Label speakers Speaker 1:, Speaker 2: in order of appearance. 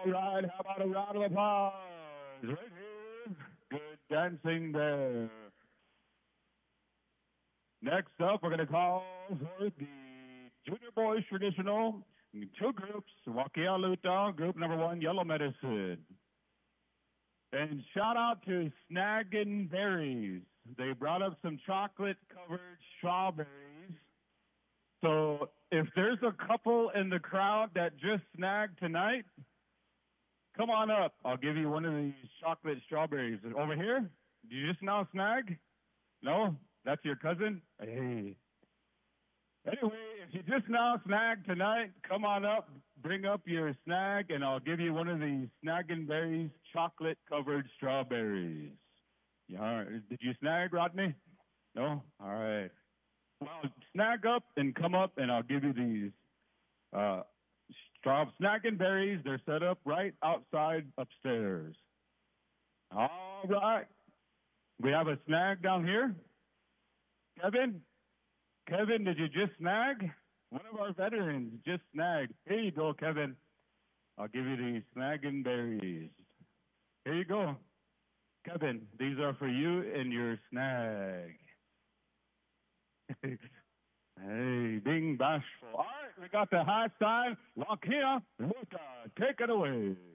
Speaker 1: All right, how about a round of applause? Right here. Good dancing there. Next up, we're going to call for the Junior Boys Traditional. Two groups, Wakia Luta, group number one, Yellow Medicine. And shout out to Snaggin' Berries. They brought up some chocolate-covered strawberries. So if there's a couple in the crowd that just snagged tonight, come on up. I'll give you one of these chocolate strawberries. Over here? Did you just now snag? No? That's your cousin? Hey. Anyway, if you just now snagged tonight, come on up, bring up your snag, and I'll give you one of these Snaggin' Berries chocolate-covered strawberries. Yeah, did you snag, Rodney? No? All right. Well, snag up and come up, and I'll give you these Snaggin' Berries. They're set up right outside upstairs. All right. We have a snag down here. Kevin? Kevin, did you just snag? One of our veterans just snagged. Here you go, Kevin. I'll give you these Snaggin' Berries. Here you go. Kevin, these are for you and your snag. Hey, being bashful. All right, we got the high sign. Wakia Luta, take it away.